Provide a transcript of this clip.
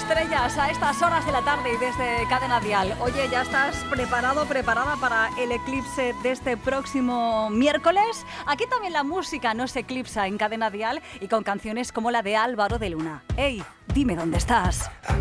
estrellas a estas horas de la tarde y desde Cadena Dial. Oye, ¿ya estás preparada para el eclipse de este próximo miércoles? Aquí también la música no se eclipsa en Cadena Dial y con canciones como la de Álvaro de Luna. ¡Ey, dime dónde estás!